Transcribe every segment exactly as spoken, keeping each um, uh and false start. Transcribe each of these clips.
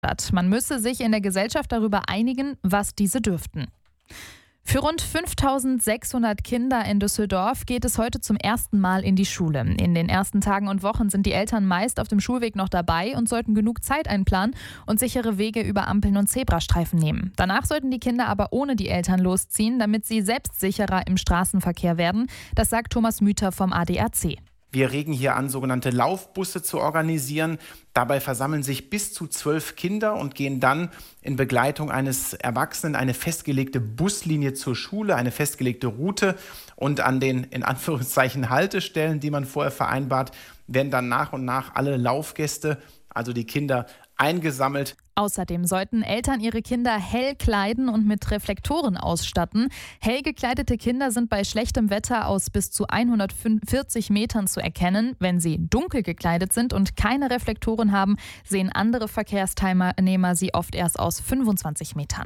Man müsse sich in der Gesellschaft darüber einigen, was diese dürften. Für rund fünftausendsechshundert Kinder in Düsseldorf geht es heute zum ersten Mal in die Schule. In den ersten Tagen und Wochen sind die Eltern meist auf dem Schulweg noch dabei und sollten genug Zeit einplanen und sichere Wege über Ampeln und Zebrastreifen nehmen. Danach sollten die Kinder aber ohne die Eltern losziehen, damit sie selbstsicherer im Straßenverkehr werden. Das sagt Thomas Müther vom A D A C. Wir regen hier an, sogenannte Laufbusse zu organisieren. Dabei versammeln sich bis zu zwölf Kinder und gehen dann in Begleitung eines Erwachsenen eine festgelegte Buslinie zur Schule, eine festgelegte Route. Und an den, in Anführungszeichen, Haltestellen, die man vorher vereinbart, werden dann nach und nach alle Laufgäste, also die Kinder, eingesammelt. Außerdem sollten Eltern ihre Kinder hell kleiden und mit Reflektoren ausstatten. Hell gekleidete Kinder sind bei schlechtem Wetter aus bis zu hundertvierzig Metern zu erkennen. Wenn sie dunkel gekleidet sind und keine Reflektoren haben, sehen andere Verkehrsteilnehmer sie oft erst aus fünfundzwanzig Metern.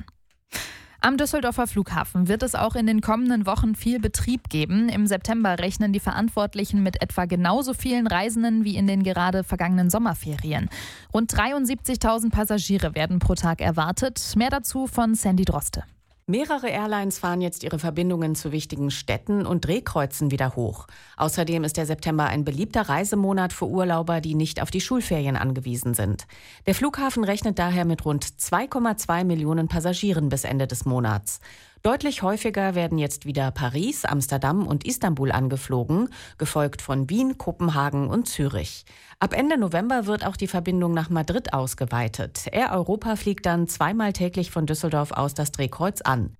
Am Düsseldorfer Flughafen wird es auch in den kommenden Wochen viel Betrieb geben. Im September rechnen die Verantwortlichen mit etwa genauso vielen Reisenden wie in den gerade vergangenen Sommerferien. Rund dreiundsiebzigtausend Passagiere werden pro Tag erwartet. Mehr dazu von Sandy Droste. Mehrere Airlines fahren jetzt ihre Verbindungen zu wichtigen Städten und Drehkreuzen wieder hoch. Außerdem ist der September ein beliebter Reisemonat für Urlauber, die nicht auf die Schulferien angewiesen sind. Der Flughafen rechnet daher mit rund zwei Komma zwei Millionen Passagieren bis Ende des Monats. Deutlich häufiger werden jetzt wieder Paris, Amsterdam und Istanbul angeflogen, gefolgt von Wien, Kopenhagen und Zürich. Ab Ende November wird auch die Verbindung nach Madrid ausgeweitet. Air Europa fliegt dann zweimal täglich von Düsseldorf aus das Drehkreuz an.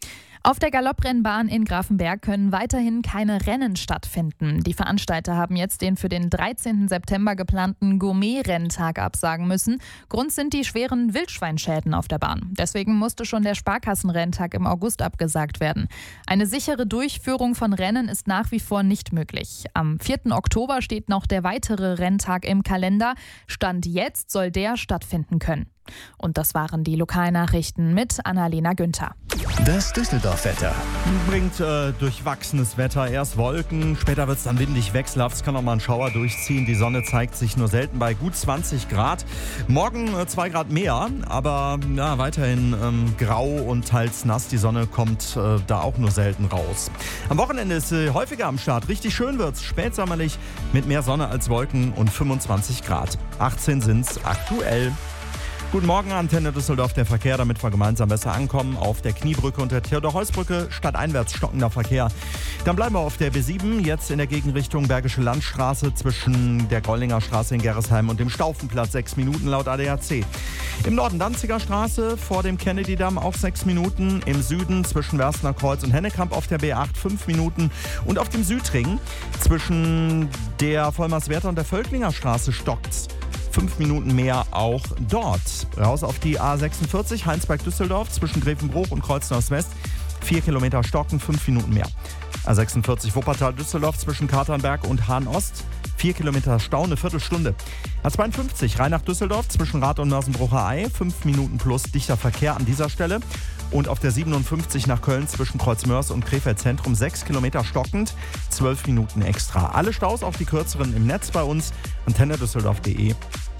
Auf der Galopprennbahn in Grafenberg können weiterhin keine Rennen stattfinden. Die Veranstalter haben jetzt den für den dreizehnten September geplanten Gourmet-Renntag absagen müssen. Grund sind die schweren Wildschweinschäden auf der Bahn. Deswegen musste schon der Sparkassenrenntag im August abgesagt werden. Eine sichere Durchführung von Rennen ist nach wie vor nicht möglich. Am vierten Oktober steht noch der weitere Renntag im Kalender. Stand jetzt soll der stattfinden können. Und das waren die Lokalnachrichten mit Annalena Günther. Das Düsseldorf-Wetter bringt äh, durchwachsenes Wetter. Erst Wolken, später wird es dann windig wechselhaft. Es kann auch mal ein Schauer durchziehen. Die Sonne zeigt sich nur selten bei gut zwanzig Grad. Morgen äh, zwei Grad mehr, aber ja, weiterhin ähm, grau und teils nass. Die Sonne kommt äh, da auch nur selten raus. Am Wochenende ist sie äh, häufiger am Start. Richtig schön wird's. Spätsommerlich mit mehr Sonne als Wolken und fünfundzwanzig Grad. achtzehn sind's aktuell. Guten Morgen, Antenne Düsseldorf, der Verkehr, damit wir gemeinsam besser ankommen. Auf der Kniebrücke und der Theodor-Heuss-Brücke stadteinwärts stockender Verkehr. Dann bleiben wir auf der B sieben, jetzt in der Gegenrichtung Bergische Landstraße zwischen der Gollinger Straße in Gerresheim und dem Staufenplatz. Sechs Minuten laut A D A C. Im Norden Danziger Straße vor dem Kennedy-Damm auch sechs Minuten. Im Süden zwischen Werstener Kreuz und Hennekamp auf der B acht fünf Minuten. Und auf dem Südring zwischen der Vollmerswerter und der Völklinger Straße stockt's. Fünf Minuten mehr auch dort. Raus auf die A sechsundvierzig, Heinsberg-Düsseldorf, zwischen Grevenbruch und Kreuznachs West. Vier Kilometer stocken, fünf Minuten mehr. A sechsundvierzig Wuppertal-Düsseldorf, zwischen Katernberg und Hahn-Ost. Vier Kilometer Stau, eine Viertelstunde. A zweiundfünfzig Rhein-nach-Düsseldorf, zwischen Rath und Mörsenbrucher Ei. Fünf Minuten plus dichter Verkehr an dieser Stelle. Und auf der siebenundfünfzig nach Köln zwischen Kreuzmörs und Krefeld Zentrum sechs Kilometer stockend, zwölf Minuten extra. Alle Staus, auch die kürzeren im Netz bei uns, antenne düsseldorf punkt de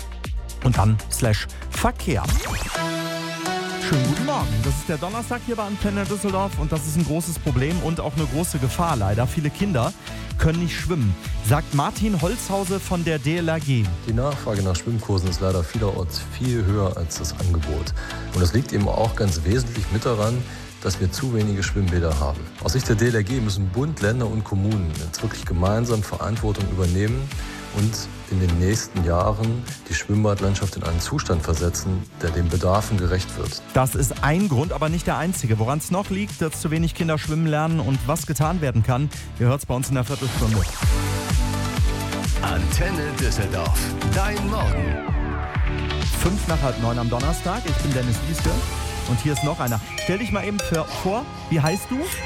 und dann slash Verkehr. Schönen guten Morgen. Das ist der Donnerstag hier bei Antenne Düsseldorf und das ist ein großes Problem und auch eine große Gefahr leider. Viele Kinder können nicht schwimmen, sagt Martin Holzhause von der D L R G. Die Nachfrage nach Schwimmkursen ist leider vielerorts viel höher als das Angebot. Und das liegt eben auch ganz wesentlich mit daran, dass wir zu wenige Schwimmbäder haben. Aus Sicht der D L R G müssen Bund, Länder und Kommunen jetzt wirklich gemeinsam Verantwortung übernehmen und in den nächsten Jahren die Schwimmbadlandschaft in einen Zustand versetzen, der den Bedarfen gerecht wird. Das ist ein Grund, aber nicht der einzige. Woran es noch liegt, dass zu wenig Kinder schwimmen lernen und was getan werden kann, ihr hört es bei uns in der Viertelstunde. Antenne Düsseldorf, dein Morgen. Fünf nach halb neun am Donnerstag. Ich bin Dennis Lieske und hier ist noch einer. Stell dich mal eben vor, wie heißt du?